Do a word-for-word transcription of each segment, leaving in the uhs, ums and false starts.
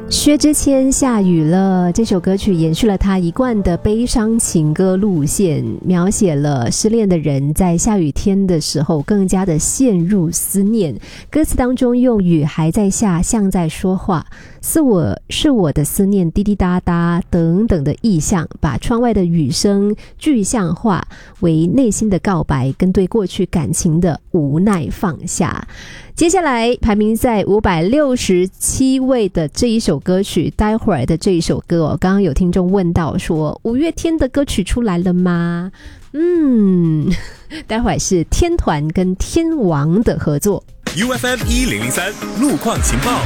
薛之谦下雨了，这首歌曲延续了他一贯的悲伤情歌路线，描写了失恋的人在下雨天的时候更加的陷入思念。歌词当中用雨还在下，像在说话，是我是我的思念滴滴答答等等的意象，把窗外的雨声具象化为内心的告白跟对过去感情的无奈放下。接下来排名在五百六十七位的这一首歌曲，待会儿的这一首歌哦，刚刚有听众问到说五月天的歌曲出来了吗？嗯，待会儿是天团跟天王的合作。 U F M 一零零三路况情报，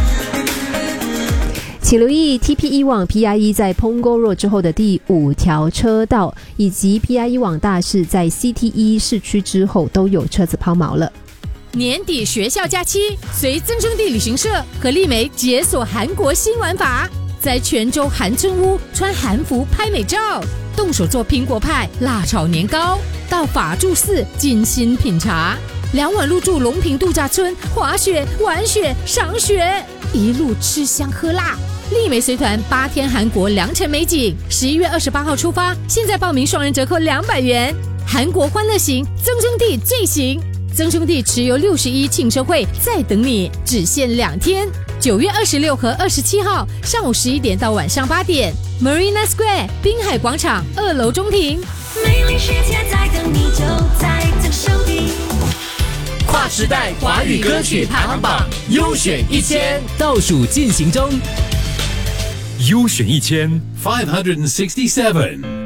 请留意 T P E 网 P I E 在 Punggol Road 之后的第五条车道，以及 P I E 网大士在 C T E 市区之后都有车子抛锚了。 年底学校假期，随增生地旅行社和丽梅解锁韩国新玩法，在泉州韩村屋穿韩服拍美照，动手做苹果派、辣炒年糕，到法住寺精心品茶，两晚入住龙坪度假村，滑雪、玩雪、赏雪，一路吃香喝辣。丽梅随团八天韩国良辰美景，十一月二十八号出发，现在报名双人折扣两百元。韩国欢乐行，增生地最行。增生地持有六十一庆生会在等你，只限两天，九月二十六和二十七号上午十一点到晚上八点 Marina Square 滨海广场二楼中庭。 美丽世界在等你，就在增生地。 跨时代华语歌曲排行榜优选一千倒数进行中， 优选一千 five hundred sixty-seven。